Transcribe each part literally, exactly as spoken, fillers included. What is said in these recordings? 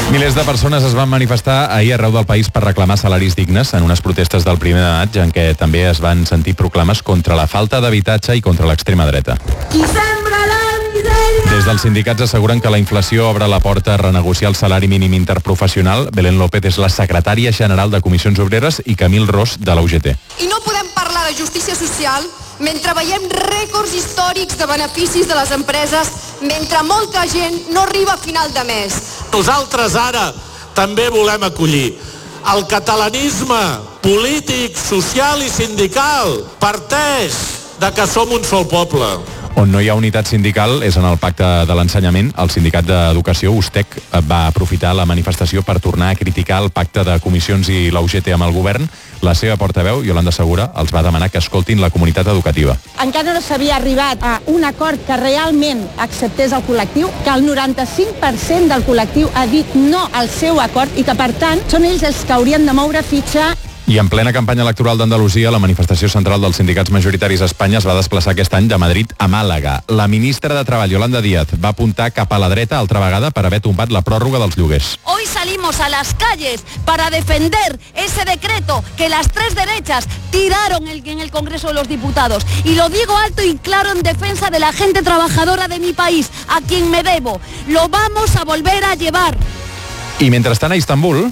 Milers de persones es van manifestar ahir arreu del país per reclamar salaris dignes en unes protestes del primer de maig en què també es van sentir proclames contra la falta d'habitatge i contra l'extrema dreta. Qui sembra la misèria! Des dels sindicats asseguren que la inflació obre la porta a renegociar el salari mínim interprofessional. Belén López és la secretària general de Comissions Obreres i Camil Ros de la U G T. I no podem parlar de justícia social mentre veiem rècords històrics de beneficis de les empreses, mentre molta gent no arriba a final de mes. Nosaltres ara també volem acollir el catalanisme polític, social i sindical. Parteix de que som un sol poble. On no hi ha unitat sindical és en el pacte de l'ensenyament. El sindicat d'educació, U S T E C, va aprofitar la manifestació per tornar a criticar el pacte de comissions i la U G T amb el govern. La seva portaveu, Yolanda Segura, els va demanar que escoltin la comunitat educativa. Encara no s'havia arribat a un acord que realment acceptés el col·lectiu, que el noranta-cinc per cent del col·lectiu ha dit no al seu acord i que, per tant, són ells els que haurien de moure fitxa. I en plena campanya electoral d'Andalusia, la manifestació central dels sindicats majoritaris a Espanya es va desplaçar aquest any de Madrid a Màlaga. La ministra de Treball, Yolanda Díaz, va apuntar cap a la dreta altra vegada per haver tombat la pròrroga dels lloguers. Hoy salimos a las calles para defender ese decreto que las tres derechas tiraron en el Congreso de los Diputados. Y lo digo alto y claro en defensa de la gente trabajadora de mi país, a quien me debo. Lo vamos a volver a llevar. I mentrestant a Istanbul...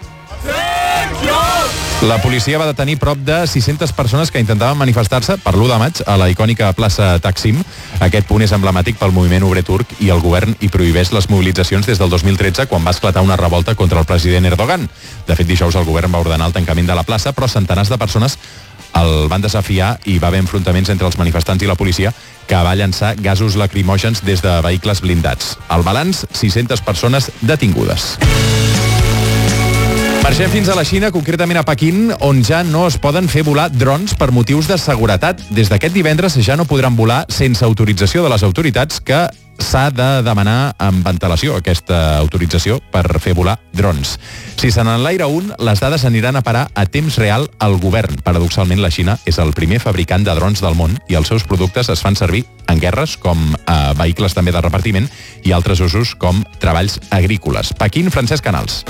La policia va detenir prop de sis-centes persones que intentaven manifestar-se per l'u de maig a la icònica plaça Taksim. Aquest punt és emblemàtic pel moviment obrer turc i el govern hi prohibeix les mobilitzacions des del dos mil tretze, quan va esclatar una revolta contra el president Erdogan. De fet, dijous el govern va ordenar el tancament de la plaça, però centenars de persones el van desafiar i va haver enfrontaments entre els manifestants i la policia, que va llançar gasos lacrimògens des de vehicles blindats. El balanç, sis-centes persones detingudes. Marxem fins a la Xina, concretament a Pequín, on ja no es poden fer volar drons per motius de seguretat. Des d'aquest divendres ja no podran volar sense autorització de les autoritats, que s'ha de demanar amb antelació aquesta autorització per fer volar drons. Si se n'enlaira un, les dades aniran a parar a temps real al govern. Paradoxalment, la Xina és el primer fabricant de drons del món i els seus productes es fan servir en guerres, com eh, vehicles també de repartiment, i altres usos com treballs agrícoles. Pequín, Francesc Canals.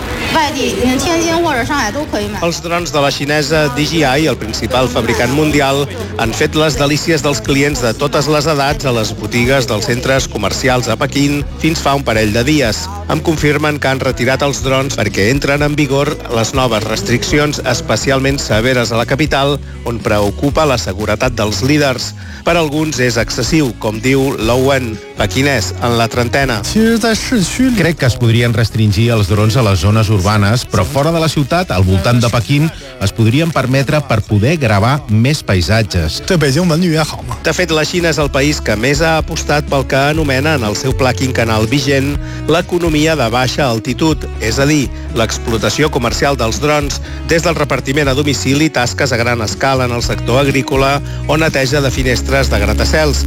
Els drons de la xinesa D J I, el principal fabricant mundial, han fet les delícies dels clients de totes les edats a les botigues dels centres comercials a Pequín fins fa un parell de dies. Em confirmen que han retirat els drons perquè entren en vigor les noves restriccions especialment severes a la capital, on preocupa la seguretat dels líders. Per alguns és excessiu, com diu Lowen, pequinès, en la trentena. Crec que es podrien restringir els drons a les zones urbanes, però fora de la ciutat, al voltant de Pequín, es podrien permetre per poder gravar més paisatges. De fet, la Xina és el país que més ha apostat pel que anomena en el seu pla quinquennal vigent l'economia de baixa altitud, és a dir, l'explotació comercial dels drons, des del repartiment a domicili, tasques a gran escala en el sector agrícola o neteja de finestres de gratacels.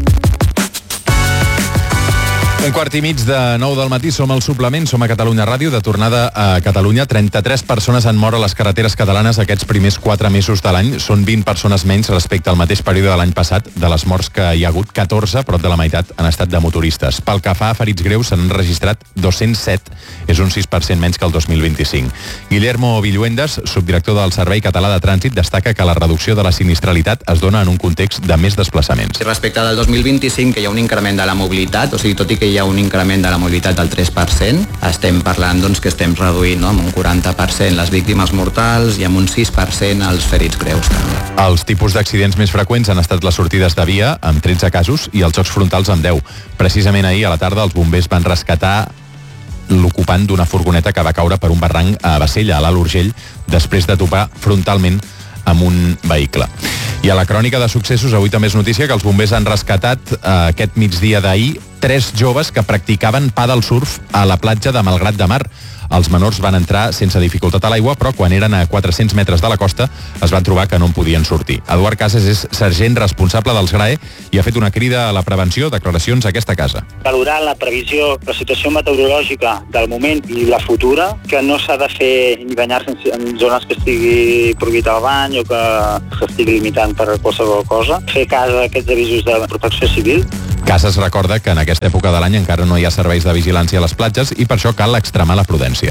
Un quart i mig de nou del matí, som al suplement, som a Catalunya Ràdio, de tornada a Catalunya. trenta-tres persones han mort a les carreteres catalanes aquests primers quatre mesos de l'any. Són vint persones menys respecte al mateix període de l'any passat. De les morts que hi ha hagut, catorze, prop de la meitat, han estat de motoristes. Pel que fa a ferits greus, s'han registrat dos-cents set, és un sis per cent menys que el dos mil vint-i-cinc. Guillermo Villuendas, subdirector del Servei Català de Trànsit, destaca que la reducció de la sinistralitat es dona en un context de més desplaçaments. Respecte del dos mil vint-i-cinc, que hi ha un increment de la mobilitat, o sigui, tot i que hi ha un increment de la mobilitat del tres per cent, estem parlant doncs, que estem reduint, no?, amb un quaranta per cent les víctimes mortals i amb un sis per cent els ferits greus també. Els tipus d'accidents més freqüents han estat les sortides de via, amb tretze casos, i els xocs frontals amb deu. Precisament ahir a la tarda els bombers van rescatar l'ocupant d'una furgoneta que va caure per un barranc a Bassella, a l'Alt Urgell, després de topar frontalment amb un vehicle. I a la crònica de successos, avui també és notícia que els bombers han rescatat eh, aquest migdia d'ahir tres joves que practicaven pàdel surf a la platja de Malgrat de Mar. Els menors van entrar sense dificultat a l'aigua, però quan eren a quatre-cents metres de la costa es van trobar que no en podien sortir. Eduard Casas és sergent responsable dels G R A E i ha fet una crida a la prevenció, declaracions a aquesta casa. Valorar la previsió, la situació meteorològica del moment i la futura, que no s'ha de fer ni banyar-se en zones que estigui prohibit el bany o que s'estigui limitant per qualsevol cosa. Fer cas a aquests avisos de protecció civil, Casas recorda que en aquesta època de l'any encara no hi ha serveis de vigilància a les platges i per això cal extremar la prudència.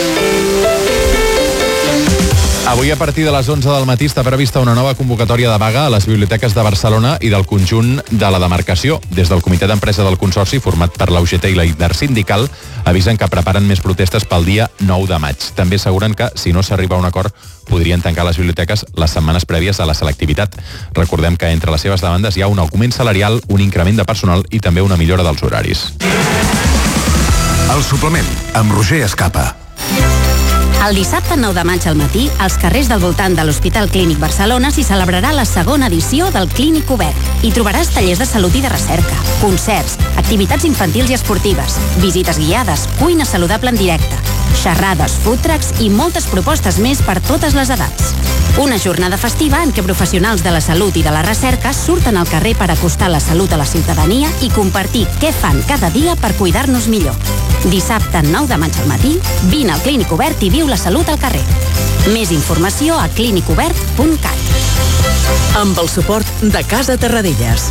Avui a partir de les onze del matí està prevista una nova convocatòria de vaga a les biblioteques de Barcelona i del conjunt de la demarcació. Des del comitè d'empresa del Consorci, format per la U G T i la Intersindical, avisen que preparen més protestes pel dia nou de maig. També asseguren que, si no s'arriba a un acord, podrien tancar les biblioteques les setmanes prèvies a la selectivitat. Recordem que entre les seves demandes hi ha un augment salarial, un increment de personal i també una millora dels horaris. El suplement, amb Roger Escapa. El dissabte nou de maig al matí, als carrers del voltant de l'Hospital Clínic Barcelona s'hi celebrarà la segona edició del Clínic Obert. Hi trobaràs tallers de salut i de recerca, concerts, activitats infantils i esportives, visites guiades, cuina saludable en directe, xerrades, food trucks i moltes propostes més per totes les edats. Una jornada festiva en què professionals de la salut i de la recerca surten al carrer per acostar la salut a la ciutadania i compartir què fan cada dia per cuidar-nos millor. Dissabte nou de maig al matí, vine al Clínic Obert i viu la salut al carrer. Més informació a clínic obert punt cat. Amb el suport de Casa Terradellas.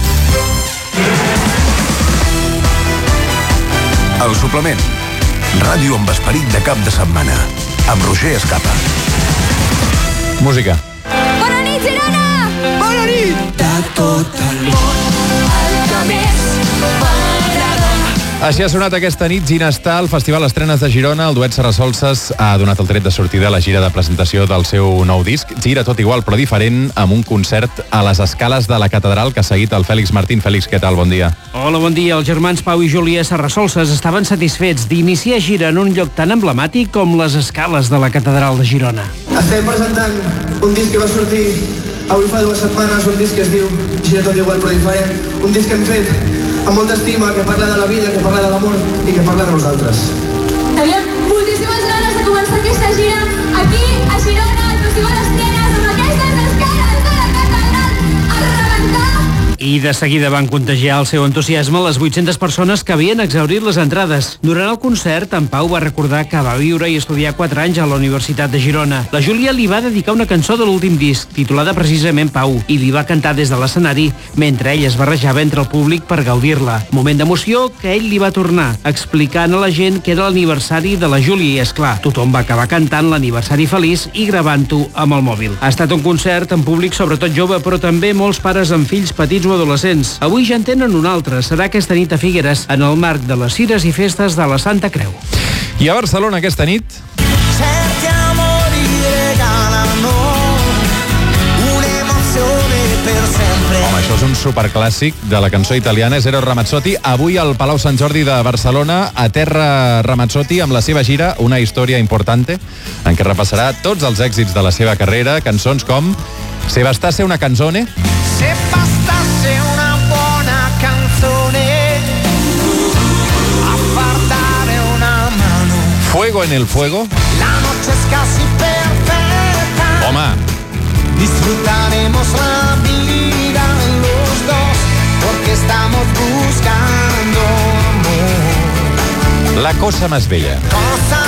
El suplement. Ràdio amb esperit de cap de setmana. Amb Roger Escapa. Música. Bona nit, Girona! Bona nit! De tot el món, el que més m'agrada. Així ha sonat aquesta nit Ginestar, el Festival Estrenes de Girona. El duet Serrasolses ha donat el tret de sortida a la gira de presentació del seu nou disc. Gira tot igual però diferent, amb un concert a les escales de la catedral que ha seguit el Fèlix Martín. Fèlix, què tal? Bon dia. Hola, bon dia. Els germans Pau i Júlia Serrasolses estaven satisfets d'iniciar gira en un lloc tan emblemàtic com les escales de la catedral de Girona. Estem presentant un disc que va sortir avui fa dues setmanes, un disc que es diu Gira tot igual però diferent, un disc que hem fet amb molta estima, que parla de la vida, que parla de l'amor i que parla de nosaltres. Teníem moltíssimes ganes de començar aquesta gira aquí a Girona, al Festival Estrenes, amb aquestes escales de la catedral a rebentar. I de seguida van contagiar el seu entusiasme les vuit-centes persones que havien exhaurit les entrades. Durant el concert, en Pau va recordar que va viure i estudiar quatre anys a la Universitat de Girona. La Júlia li va dedicar una cançó de l'últim disc, titulada precisament Pau, i li va cantar des de l'escenari mentre ell es barrejava entre el públic per gaudir-la. Moment d'emoció que ell li va tornar, explicant a la gent que era l'aniversari de la Júlia i, esclar, tothom va acabar cantant l'aniversari feliç i gravant-ho amb el mòbil. Ha estat un concert en públic sobretot jove, però també molts pares amb fills petits o adolescents. Avui ja en tenen un altre. Serà aquesta nit a Figueres, en el marc de les Cires i Festes de la Santa Creu. I a Barcelona aquesta nit... Certi amori regalano un'emozione per sempre. Home, això és un superclàssic de la cançó italiana, és Eros Ramazzotti. Avui al Palau Sant Jordi de Barcelona, a terra Ramazzotti amb la seva gira Una història importante, en què repassarà tots els èxits de la seva carrera, cançons com Se bastasse una canzone, Se bastasse una buona canzone a far dare una mano. Fuego en el fuego. La noche es casi perfecta. Home. Disfrutaremos la vida los dos porque estamos buscando amor. La cosa más bella. Cosa